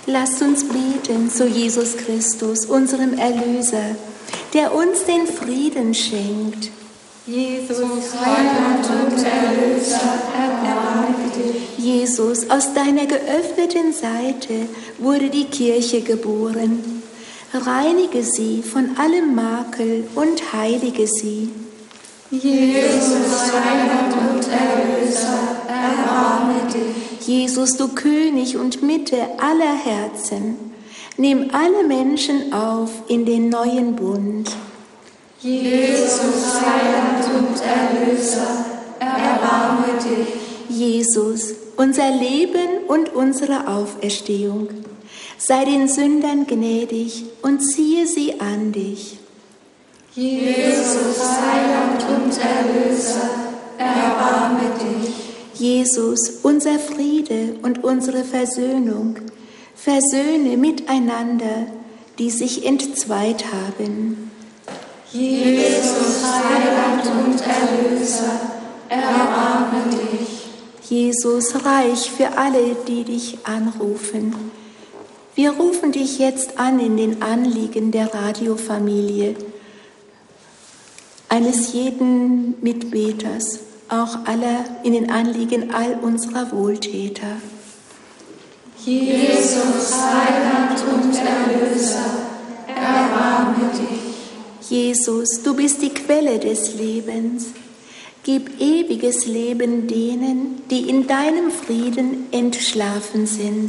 Lasst uns beten zu Jesus Christus, unserem Erlöser, der uns den Frieden schenkt. Jesus, Heiland und Erlöser, erbarme dich. Jesus, aus deiner geöffneten Seite wurde die Kirche geboren. Reinige sie von allem Makel und heilige sie. Jesus, Heiland und Erlöser, erbarme dich. Jesus, du König und Mitte aller Herzen, nimm alle Menschen auf in den neuen Bund. Jesus, Heiland und Erlöser, erbarme dich. Jesus, unser Leben und unsere Auferstehung, sei den Sündern gnädig und ziehe sie an dich. Jesus, Heiland und Erlöser, erbarme dich. Jesus, unser Friede und unsere Versöhnung, versöhne miteinander, die sich entzweit haben. Jesus, Heiland und Erlöser, erbarme dich. Jesus, reich für alle, die dich anrufen. Wir rufen dich jetzt an in den Anliegen der Radiofamilie, eines jeden Mitbeters, auch aller in den Anliegen all unserer Wohltäter. Jesus, Heiland und Erlöser, erbarme dich. Jesus, du bist die Quelle des Lebens. Gib ewiges Leben denen, die in deinem Frieden entschlafen sind.